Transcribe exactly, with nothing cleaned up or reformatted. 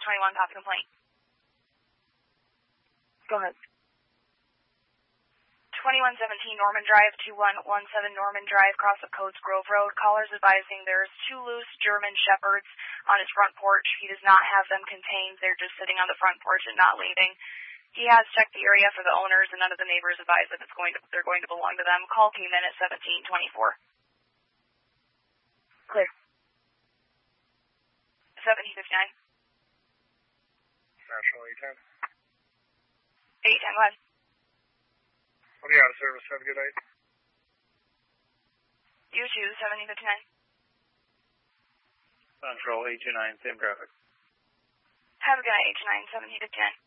twenty-one, copy complaint. Go ahead. twenty-one seventeen Norman Drive, two one one seven Norman Drive, cross of Coates Grove Road. Caller's advising there's two loose German Shepherds on his front porch. He does not have them contained. They're just sitting on the front porch and not leaving. He has checked the area for the owners, and none of the neighbors advise that it's going to, they're going to belong to them. Call came in at seventeen twenty-four. Clear. seventeen fifty-nine. National eight ten. eight ten, go ahead. I'll be out of service. Have a good night. You too, seventeen fifty-nine. Central eight two nine, same traffic. Have a good night, eight two nine, seventeen fifty-nine.